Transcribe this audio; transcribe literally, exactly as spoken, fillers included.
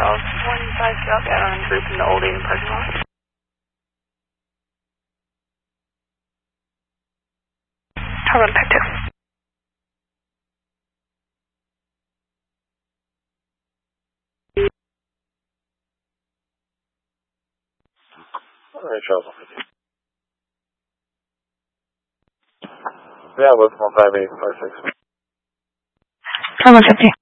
Charles, one five South Add-on group in the Old Aiden parking lot. Hold on, back two. All right, Charles. Yeah, with one five eight five six. Almost empty.